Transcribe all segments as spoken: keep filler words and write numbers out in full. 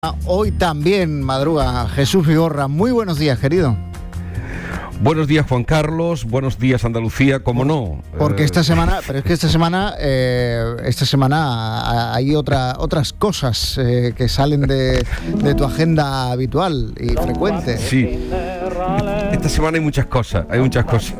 Hoy también madruga Jesús Vigorra. Muy buenos días, querido. Buenos días, Juan Carlos. Buenos días, Andalucía. ¿Cómo no? Porque esta semana, pero es que esta semana, eh, esta semana hay otra, otras cosas eh, que salen de, de tu agenda habitual y frecuente. Sí. Esta semana hay muchas cosas, hay muchas cosas.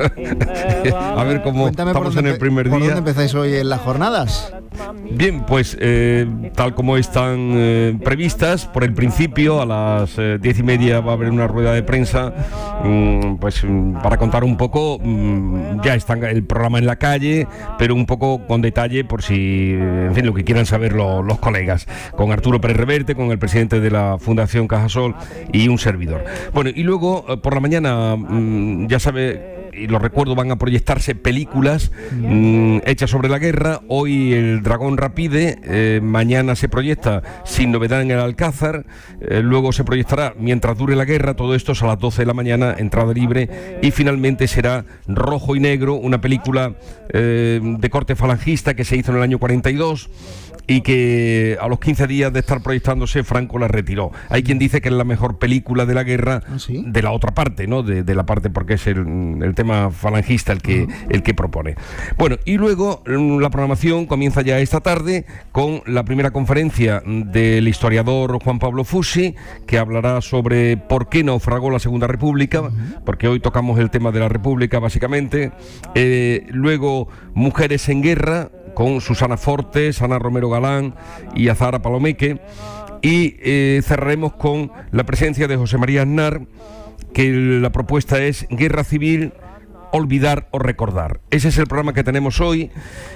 A ver cómo Cuéntame estamos en el primer ¿Por día. dónde empezáis hoy en las jornadas? Bien, pues eh, tal como están eh, previstas, por el principio a las eh, diez y media va a haber una rueda de prensa, mmm, pues mmm, para contar un poco, mmm, ya está el programa en la calle, pero un poco con detalle por si, en fin, lo que quieran saber lo, los colegas, con Arturo Pérez Reverte, con el presidente de la Fundación Cajasol y un servidor. Bueno, y luego eh, por la mañana, mmm, ya sabe, y lo recuerdo, van a proyectarse películas mmm, hechas sobre la guerra. Hoy El Dragón Rapide, eh, mañana se proyecta Sin Novedad en el Alcázar, eh, luego se proyectará Mientras dure la guerra, todo esto es a las doce de la mañana, entrada libre, y finalmente será Rojo y Negro, una película eh, de corte falangista que se hizo en el año cuarenta y dos y que a los quince días de estar proyectándose Franco la retiró. Hay quien dice que es la mejor película de la guerra. ¿Ah, sí? De la otra parte, ¿no? De, de la parte, porque es el, el tema falangista el que, uh-huh. el que propone. Bueno, y luego la programación comienza ya esta tarde con la primera conferencia del historiador Juan Pablo Fusi, que hablará sobre por qué naufragó la Segunda República, uh-huh. porque hoy tocamos el tema de la República básicamente. Eh, luego Mujeres en Guerra, con Susana Fortes, Ana Romero Galán y Azahara Palomeque, y eh, cerraremos con la presencia de José María Aznar, que la propuesta es Guerra Civil, olvidar o recordar. Ese es el programa que tenemos hoy.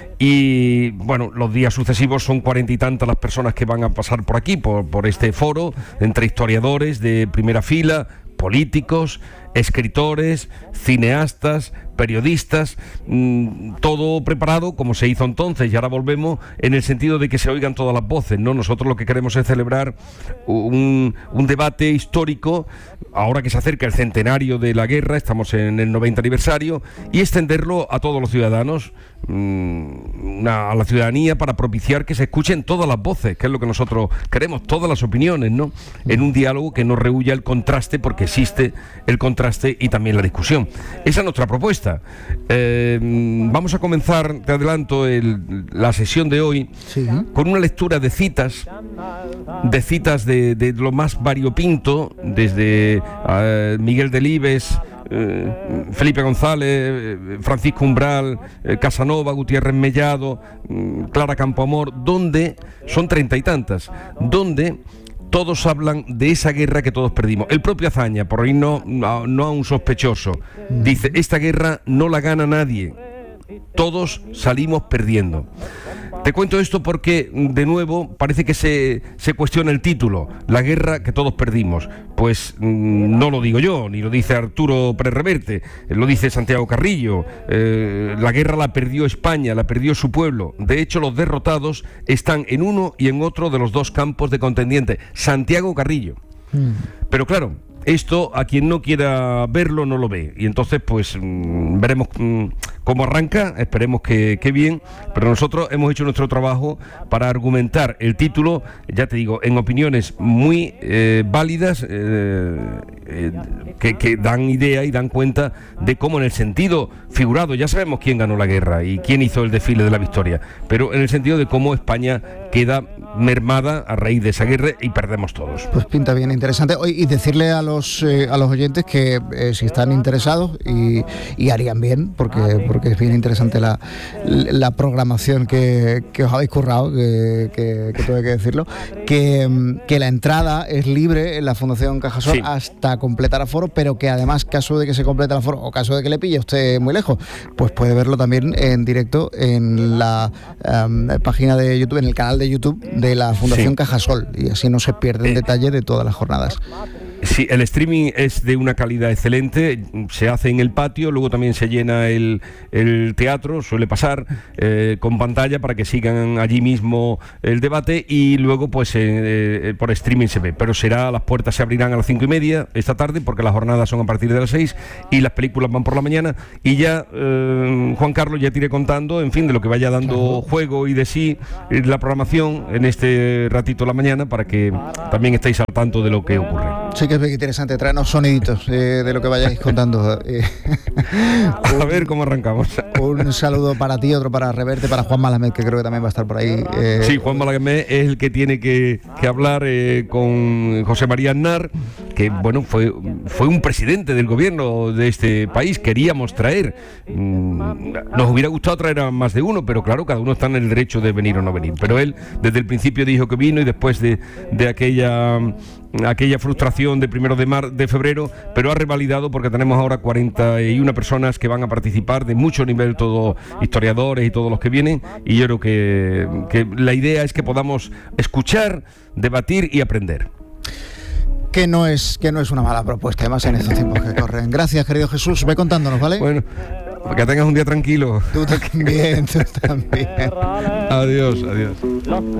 Y bueno, los días sucesivos son cuarenta y tantas las personas que van a pasar por aquí, por, por este foro, entre historiadores de primera fila, políticos, escritores, cineastas, periodistas, mmm, todo preparado como se hizo entonces, y ahora volvemos en el sentido de que se oigan todas las voces, ¿no? Nosotros lo que queremos es celebrar un, un debate histórico, ahora que se acerca el centenario de la guerra, estamos en el noventa aniversario, y extenderlo a todos los ciudadanos, mmm, una, a la ciudadanía, para propiciar que se escuchen todas las voces, que es lo que nosotros queremos, todas las opiniones, ¿no? En un diálogo que no rehúya el contraste, porque existe el contraste y también la discusión. Esa es nuestra propuesta. Eh, vamos a comenzar, te adelanto, el, la sesión de hoy, sí, con una lectura de citas, de citas de, de lo más variopinto, desde uh, Miguel Delibes, Eh, Felipe González, eh, Francisco Umbral, eh, Casanova, Gutiérrez Mellado, eh, Clara Campoamor, donde son treinta y tantas, donde todos hablan de esa guerra que todos perdimos. El propio Azaña, por ahí no, no, no a un sospechoso, dice: esta guerra no la gana nadie, todos salimos perdiendo. Te cuento esto porque, de nuevo, parece que se, se cuestiona el título, la guerra que todos perdimos. Pues mmm, no lo digo yo, ni lo dice Arturo Pérez Reverte, lo dice Santiago Carrillo. Eh, la guerra la perdió España, la perdió su pueblo. De hecho, los derrotados están en uno y en otro de los dos campos de contendiente. Santiago Carrillo. Mm. Pero claro, esto a quien no quiera verlo no lo ve, y entonces pues mmm, veremos mmm, cómo arranca, esperemos que, que bien, pero nosotros hemos hecho nuestro trabajo para argumentar el título, ya te digo, en opiniones muy eh, válidas, eh, eh, que, que dan idea y dan cuenta de cómo, en el sentido figurado, ya sabemos quién ganó la guerra y quién hizo el desfile de la victoria, pero en el sentido de cómo España queda mermada a raíz de esa guerra y perdemos todos. Pues pinta bien interesante. Y decirle a los eh, a los oyentes que eh, si están interesados y, y harían bien, porque porque es bien interesante la, la programación que, que os habéis currado, que, que, que tengo que decirlo, que, que la entrada es libre en la Fundación Cajasol, sí, hasta completar aforo, pero que además, caso de que se complete el aforo o caso de que le pille usted muy lejos, pues puede verlo también en directo en la um, página de YouTube, en el canal de YouTube de la Fundación, sí, Cajasol, y así no se pierden eh. detalles de todas las jornadas. Sí, el streaming es de una calidad excelente, se hace en el patio, luego también se llena el, el teatro, suele pasar, eh, con pantalla para que sigan allí mismo el debate, y luego pues eh, eh, por streaming se ve, pero será, las puertas se abrirán a las cinco y media esta tarde, porque las jornadas son a partir de las seis y las películas van por la mañana, y ya eh, Juan Carlos ya te iré contando, en fin, de lo que vaya dando claro. juego y de sí eh, la programación en este ratito de la mañana, para que también estéis al tanto de lo que ocurre. Sí que es muy interesante, traernos soniditos eh, de lo que vayáis contando. Eh, un, a ver cómo arrancamos. Un saludo para ti, otro para Reverte, para Juan Malamed, que creo que también va a estar por ahí. Eh. Sí, Juan Malamed es el que tiene que, que hablar eh, con José María Aznar, que bueno, fue, fue un presidente del gobierno de este país. Queríamos traer, mmm, nos hubiera gustado traer a más de uno, pero claro, cada uno está en el derecho de venir o no venir. Pero él desde el principio dijo que vino, y después de, de aquella... aquella frustración de primero de mar de febrero, pero ha revalidado, porque tenemos ahora cuarenta y una personas que van a participar de mucho nivel, todos historiadores y todos los que vienen, y yo creo que, que la idea es que podamos escuchar, debatir y aprender. Que no es, que no es una mala propuesta, además en estos tiempos que corren. Gracias, querido Jesús, ve contándonos, ¿vale? Bueno, que tengas un día tranquilo. Tú también, tú también. Adiós, adiós.